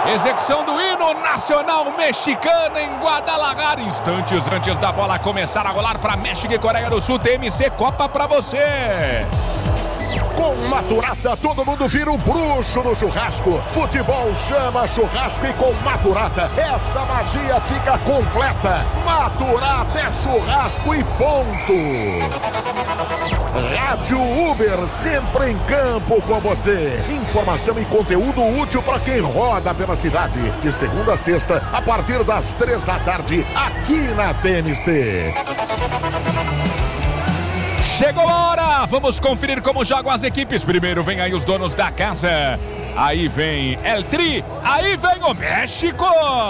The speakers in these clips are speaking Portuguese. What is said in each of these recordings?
Execução do hino nacional mexicano em Guadalajara. Instantes antes da bola começar a rolar para México e Coreia do Sul. TMC Copa para você. Com Maturata, todo mundo vira um bruxo no churrasco. Futebol chama churrasco e com Maturata, essa magia fica completa. Maturata é churrasco e ponto. Rádio Uber, sempre em campo com você. Informação e conteúdo útil para quem roda pela cidade. De segunda a sexta, a partir das 3 da tarde, aqui na TMC. Chegou a hora, vamos conferir como jogam as equipes. Primeiro vem aí os donos da casa. Aí vem El Tri, aí vem o México.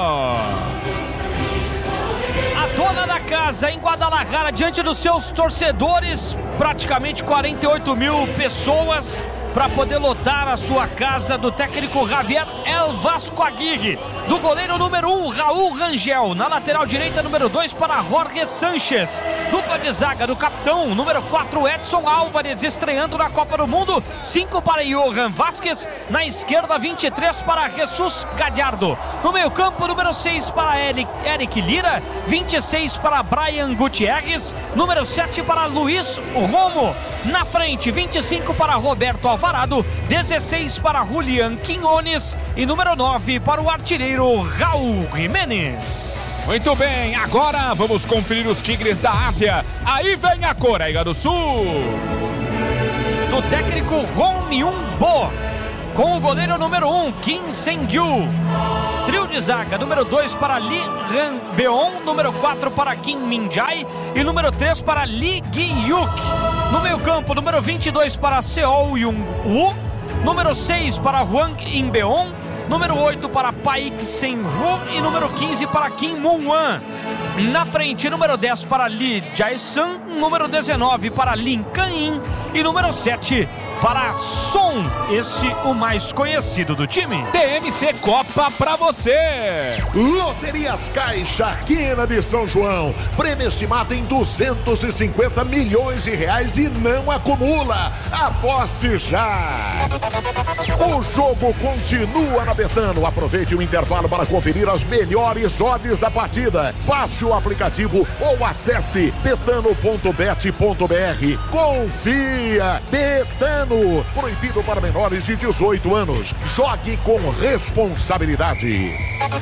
A dona da casa em Guadalajara, diante dos seus torcedores, praticamente 48 mil pessoas, para poder lotar a sua casa, do técnico Javier El Vasco Aguirre, do goleiro número 1, Raul Rangel, na lateral direita número 2 para Jorge Sánchez, dupla de zaga do capitão número 4, Edson Álvares, estreando na Copa do Mundo, 5 para Johan Vázquez, na esquerda 23 para Jesus Gallardo, no meio campo número 6 para Eric Lira, 26 para Brian Gutierrez, número 7 para Luiz Romo, na frente 25 para Roberto Alvarado, 16 para Julián Quiñones e número 9 para o artilheiro Raul Jiménez. Muito bem, agora vamos conferir os Tigres da Ásia. Aí vem a Coreia do Sul. Do técnico Hong Myung-bo, com o goleiro número 1, Kim Sen-gyu. Trio de zaga, número 2 para Lee Han-beon, número 4 para Kim Min-jae e número 3 para Lee Gi-yuk. No meio campo, número 22 para Seol Jung-woo, número 6 para Hwang In-beon, número 8 para Paik Sen-woo e número 15 para Kim Moon-wan. Na frente, número 10 para Lee Jae-sun, número 19 para Lin Kan-in e número 7 para Son, esse o mais conhecido do time. TMC Copa pra você. Loterias Caixa, quina de São João. Prêmio estimado em 250 milhões de reais e não acumula. Aposte já. O jogo continua na Betano. Aproveite o intervalo para conferir as melhores odds da partida. Baixe o aplicativo ou acesse betano.bet.br. Confia. Betano. Proibido para menores de 18 anos. Jogue com responsabilidade.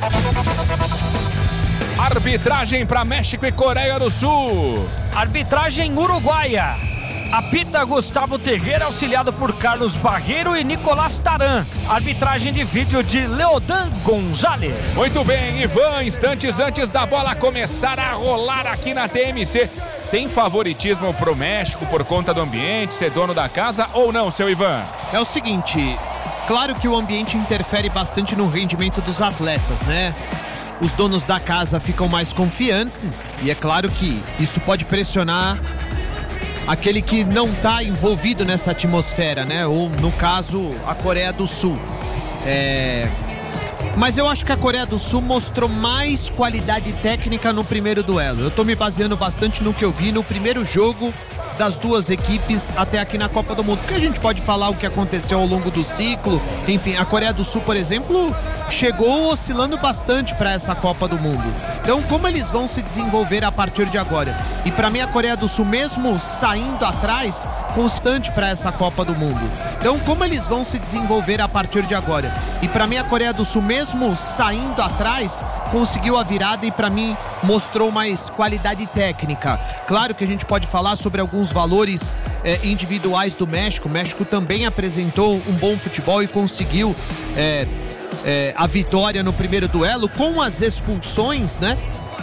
Arbitragem para México e Coreia do Sul. Arbitragem uruguaia. Apita Gustavo Terreira, auxiliado por Carlos Barreiro e Nicolás Taran. Arbitragem de vídeo de Leodan Gonzalez. Muito bem, Ivan, instantes antes da bola começar a rolar aqui na TMC. Tem favoritismo pro México por conta do ambiente, ser dono da casa ou não, seu Ivan? É o seguinte, claro que o ambiente interfere bastante no rendimento dos atletas, né? Os donos da casa ficam mais confiantes e é claro que isso pode pressionar aquele que não está envolvido nessa atmosfera, né? Ou, no caso, a Coreia do Sul. Mas eu acho que a Coreia do Sul mostrou mais qualidade técnica no primeiro duelo. Eu tô me baseando bastante no que eu vi no primeiro jogo das duas equipes até aqui na Copa do Mundo. Porque a gente pode falar o que aconteceu ao longo do ciclo. Enfim, a Coreia do Sul, por exemplo, chegou oscilando bastante para essa Copa do Mundo. Então, como eles vão se desenvolver a partir de agora? E para mim, a Coreia do Sul, mesmo saindo atrás, constante para essa Copa do Mundo. Então, como eles vão se desenvolver a partir de agora? E para mim, a Coreia do Sul, mesmo saindo atrás, conseguiu a virada e para mim mostrou mais qualidade técnica. Claro que a gente pode falar sobre alguns valores individuais do México. O México também apresentou um bom futebol e conseguiu a vitória no primeiro duelo com as expulsões, né?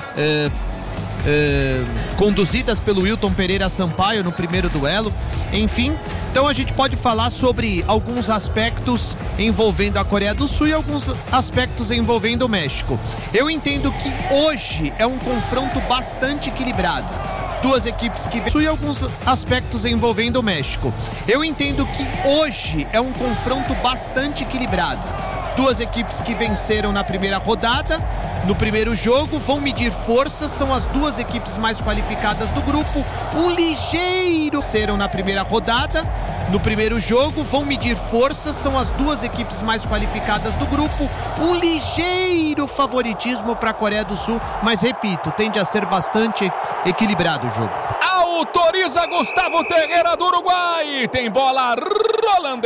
Conduzidas pelo Wilton Pereira Sampaio no primeiro duelo. Enfim, então a gente pode falar sobre alguns aspectos envolvendo a Coreia do Sul e alguns aspectos envolvendo o México. Eu entendo que hoje é um confronto bastante equilibrado. Duas equipes que e alguns aspectos envolvendo o México. Eu entendo que hoje é um confronto bastante equilibrado. Duas equipes que venceram na primeira rodada, no primeiro jogo, vão medir forças, são as duas equipes mais qualificadas do grupo. Um ligeiro venceram na primeira rodada, no primeiro jogo, vão medir forças, são as duas equipes mais qualificadas do grupo, um ligeiro favoritismo para a Coreia do Sul, mas repito, tende a ser bastante equilibrado o jogo. Autoriza Gustavo Ferreira do Uruguai, tem bola rolando.